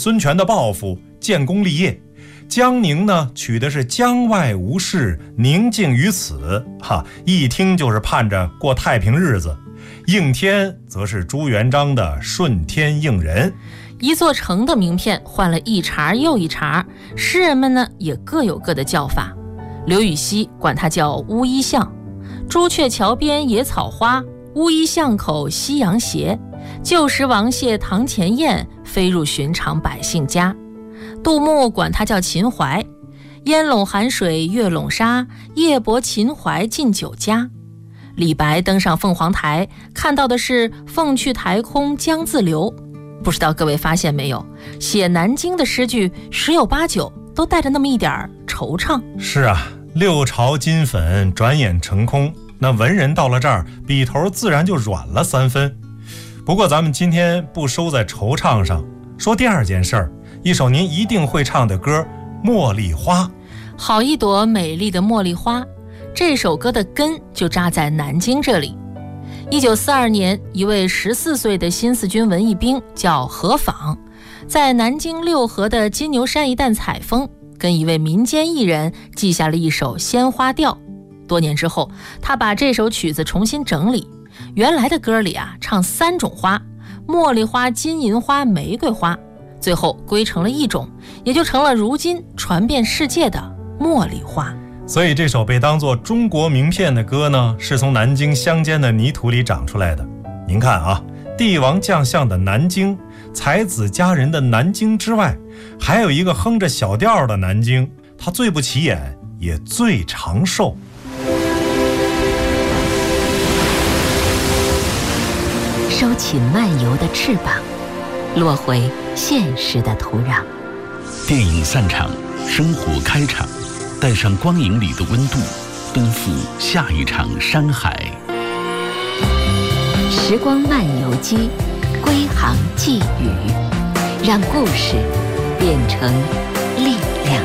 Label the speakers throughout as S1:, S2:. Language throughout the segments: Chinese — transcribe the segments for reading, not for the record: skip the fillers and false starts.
S1: 孙权的抱负，建功立业。江宁呢，取的是江外无事，宁静于此，一听就是盼着过太平日子。应天则是朱元璋的顺天应人。
S2: 一座城的名片换了一茬又一茬，诗人们呢也各有各的叫法。刘禹锡管它叫乌衣巷，朱雀桥边野草花，乌衣巷口夕阳斜，旧时王谢堂前燕，飞入寻常百姓家。杜牧管它叫秦淮，烟笼寒水月笼沙，夜泊秦淮近酒家。李白登上凤凰台，看到的是凤去台空江自流。不知道各位发现没有，写南京的诗句十有八九都带着那么一点惆怅。
S1: 是啊，六朝金粉转眼成空，那文人到了这儿，笔头自然就软了3分。不过咱们今天不收在惆怅上，说第二件事儿，一首您一定会唱的歌《茉莉花》。
S2: 好一朵美丽的茉莉花，这首歌的根就扎在南京这里。1942年，一位14岁的新四军文艺兵叫何昉，在南京六合的金牛山一带采风，跟一位民间艺人记下了一首鲜花调。多年之后，他把这首曲子重新整理，原来的歌里唱3种花，茉莉花、金银花、玫瑰花，最后归成了一种，也就成了如今传遍世界的茉莉花。
S1: 所以这首被当作中国名片的歌呢，是从南京乡间的泥土里长出来的。您看啊，帝王将相的南京，才子佳人的南京之外，还有一个哼着小调的南京，它最不起眼，也最长寿。
S3: 收起漫游的翅膀，落回现实的土壤。
S4: 电影散场，生活开场，带上光影里的温度，奔赴下一场山海。
S3: 时光漫游机，归航寄语，让故事变成力量。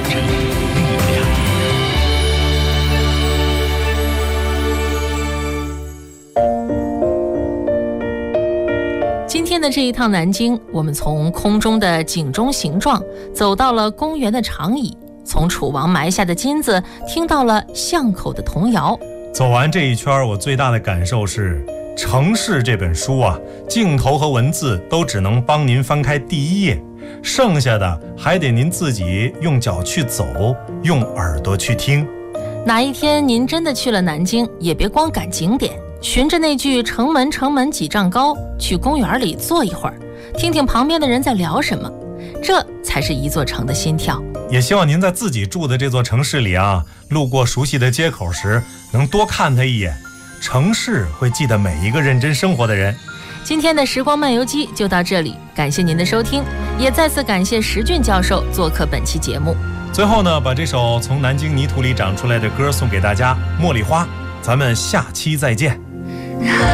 S2: 今天的这一趟南京，我们从空中的井中形状走到了公园的长椅，从楚王埋下的金子听到了巷口的童谣。
S1: 走完这一圈，我最大的感受是，城市这本书镜头和文字都只能帮您翻开第1页，剩下的还得您自己用脚去走，用耳朵去听。
S2: 哪一天您真的去了南京，也别光赶景点，循着那句城门几丈高，去公园里坐一会儿，听听旁边的人在聊什么，这才是一座城的心跳。
S1: 也希望您在自己住的这座城市里路过熟悉的街口时，能多看它一眼。城市会记得每一个认真生活的人。
S2: 今天的时光漫游记就到这里，感谢您的收听，也再次感谢石俊教授做客本期节目。
S1: 最后呢，把这首从南京泥土里长出来的歌送给大家，《茉莉花》。咱们下期再见。